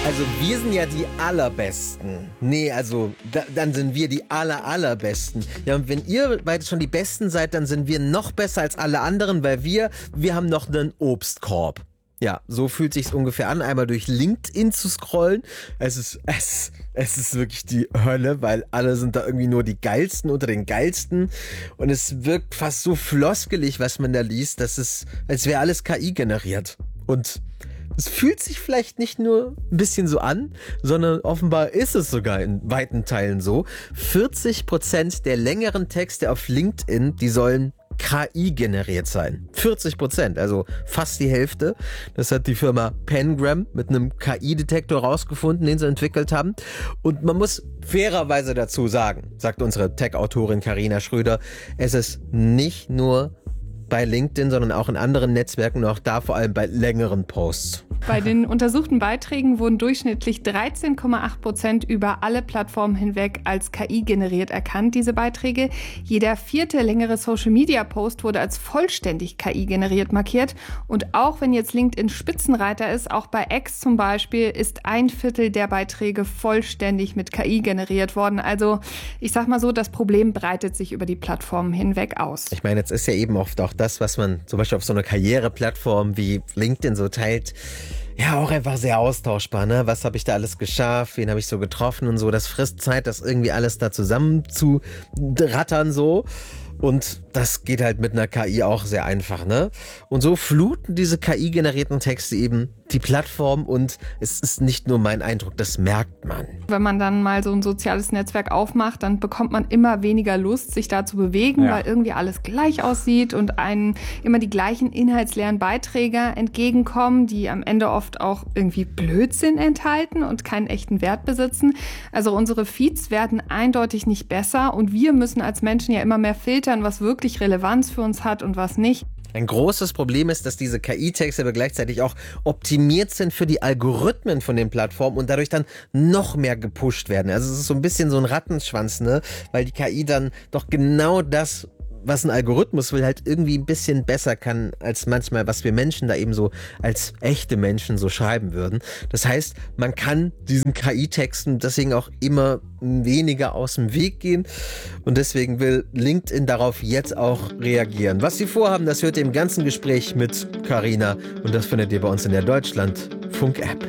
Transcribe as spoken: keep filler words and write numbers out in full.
Also wir sind ja die Allerbesten. Nee, also da, dann sind wir die Aller, Allerbesten. Ja, und wenn ihr beide schon die Besten seid, dann sind wir noch besser als alle anderen, weil wir, wir haben noch einen Obstkorb. Ja, so fühlt sich's ungefähr an, einmal durch LinkedIn zu scrollen. Es ist, es, es ist wirklich die Hölle, weil alle sind da irgendwie nur die Geilsten unter den Geilsten. Und es wirkt fast so floskelig, was man da liest, dass es, als wäre alles K I generiert. Und es fühlt sich vielleicht nicht nur ein bisschen so an, sondern offenbar ist es sogar in weiten Teilen so. vierzig Prozent der längeren Texte auf LinkedIn, die sollen K I generiert sein. vierzig Prozent, also fast die Hälfte. Das hat die Firma Pengram mit einem K I-Detektor rausgefunden, den sie entwickelt haben. Und man muss fairerweise dazu sagen, sagt unsere Tech-Autorin Carina Schröder, es ist nicht nur bei LinkedIn, sondern auch in anderen Netzwerken und auch da vor allem bei längeren Posts. Bei den untersuchten Beiträgen wurden durchschnittlich dreizehn Komma acht Prozent über alle Plattformen hinweg als K I generiert erkannt, diese Beiträge. Jeder vierte längere Social-Media-Post wurde als vollständig K I generiert markiert. Und auch wenn jetzt LinkedIn Spitzenreiter ist, auch bei X zum Beispiel, ist ein Viertel der Beiträge vollständig mit K I generiert worden. Also ich sag mal so, das Problem breitet sich über die Plattformen hinweg aus. Ich meine, jetzt ist ja eben oft auch das, was man zum Beispiel auf so einer Karriereplattform wie LinkedIn so teilt, ja auch einfach sehr austauschbar, ne? Was habe ich da alles geschafft, wen habe ich so getroffen und so. Das frisst Zeit, das irgendwie alles da zusammen zu rattern so. Und das geht halt mit einer K I auch sehr einfach, ne? Und so fluten diese K I-generierten Texte eben die Plattform und es ist nicht nur mein Eindruck, das merkt man. Wenn man dann mal so ein soziales Netzwerk aufmacht, dann bekommt man immer weniger Lust, sich da zu bewegen, ja. Weil irgendwie alles gleich aussieht und einen immer die gleichen inhaltsleeren Beiträge entgegenkommen, die am Ende oft auch irgendwie Blödsinn enthalten und keinen echten Wert besitzen. Also unsere Feeds werden eindeutig nicht besser und wir müssen als Menschen ja immer mehr filtern, was wirklich Relevanz für uns hat und was nicht. Ein großes Problem ist, dass diese K I-Texte aber gleichzeitig auch optimiert sind für die Algorithmen von den Plattformen und dadurch dann noch mehr gepusht werden. Also es ist so ein bisschen so ein Rattenschwanz, ne? Weil die K I dann doch genau das, was ein Algorithmus will, halt irgendwie ein bisschen besser kann, als manchmal, was wir Menschen da eben so als echte Menschen so schreiben würden. Das heißt, man kann diesen K I-Texten deswegen auch immer weniger aus dem Weg gehen und deswegen will LinkedIn darauf jetzt auch reagieren. Was sie vorhaben, das hört ihr im ganzen Gespräch mit Carina und das findet ihr bei uns in der Deutschlandfunk-App.